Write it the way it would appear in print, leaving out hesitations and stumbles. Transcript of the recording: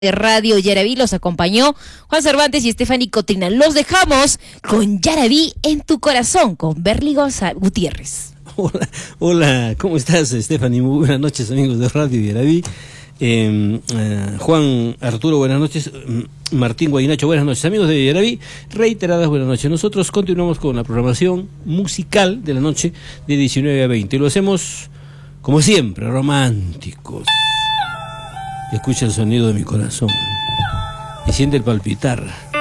de Radio Yaraví los acompañó Juan Cervantes y Stephanie Cotrina. Los dejamos con Yaraví en tu corazón, con Berly Gutiérrez. Hola, ¿cómo estás, Stephanie? Muy buenas noches, amigos de Radio Yaraví. Juan Arturo, buenas noches. Martín Guaynacho, buenas noches. Amigos de Yaraví, reiteradas buenas noches. Nosotros continuamos con la programación musical de la noche de 19 a 20. Lo hacemos, como siempre, románticos. Escucha el sonido de mi corazón y siente el palpitar